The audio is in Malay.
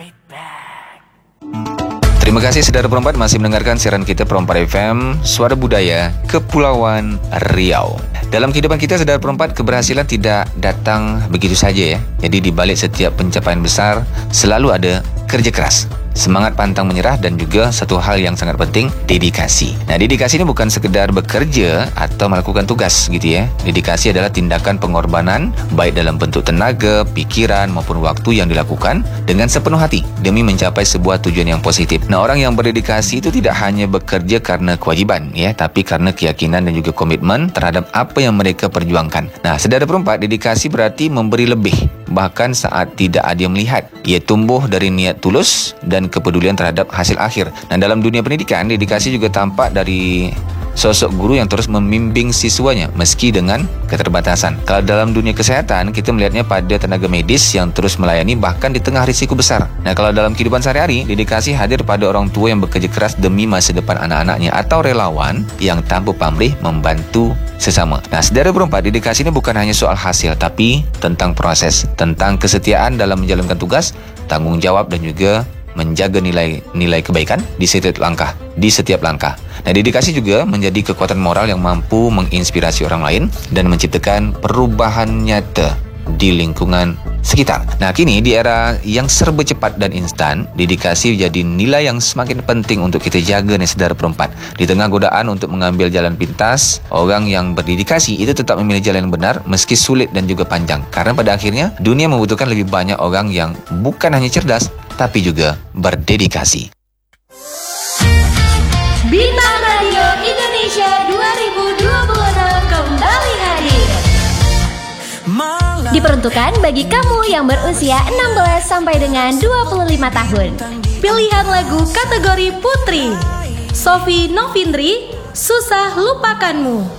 Terima kasih saudara perempat masih mendengarkan siaran kita Perempat FM, Suara Budaya, Kepulauan Riau. Dalam kehidupan kita saudara perempat, keberhasilan tidak datang begitu saja ya. Jadi di balik setiap pencapaian besar selalu ada kerja keras, semangat pantang menyerah, dan juga satu hal yang sangat penting, dedikasi. Nah, dedikasi ini bukan sekedar bekerja atau melakukan tugas gitu ya. Dedikasi adalah tindakan pengorbanan baik dalam bentuk tenaga, pikiran maupun waktu yang dilakukan dengan sepenuh hati demi mencapai sebuah tujuan yang positif. Nah, orang yang berdedikasi itu tidak hanya bekerja karena kewajiban ya, tapi karena keyakinan dan juga komitmen terhadap apa yang mereka perjuangkan. Nah, saudara perempat, dedikasi berarti memberi lebih bahkan saat tidak ada yang melihat. Ia tumbuh dari niat tulus dan kepedulian terhadap hasil akhir. Dan dalam dunia pendidikan, dedikasi juga tampak dari sosok guru yang terus membimbing siswanya meski dengan keterbatasan. Kalau dalam dunia kesehatan, kita melihatnya pada tenaga medis yang terus melayani bahkan di tengah risiko besar. Nah, kalau dalam kehidupan sehari-hari, dedikasi hadir pada orang tua yang bekerja keras demi masa depan anak-anaknya, atau relawan yang tanpa pamrih membantu sesama. Nah, saudara perempat, dedikasi ini bukan hanya soal hasil, tapi tentang proses, tentang kesetiaan dalam menjalankan tugas, tanggung jawab, dan juga menjaga nilai kebaikan di setiap langkah. Nah, dedikasi juga menjadi kekuatan moral yang mampu menginspirasi orang lain dan menciptakan perubahan nyata di lingkungan sekitar. Nah, kini di era yang serba cepat dan instan, dedikasi jadi nilai yang semakin penting untuk kita jaga nih saudara perempat. Di tengah godaan untuk mengambil jalan pintas, orang yang berdedikasi itu tetap memilih jalan yang benar meski sulit dan juga panjang. Karena pada akhirnya dunia membutuhkan lebih banyak orang yang bukan hanya cerdas tapi juga berdedikasi. Bintang Radio Indonesia 2026 kembali hadir. Diperuntukkan bagi kamu yang berusia 16 sampai dengan 25 tahun. Pilihan lagu kategori Putri, Sofi Novindri, Susah Lupakanmu.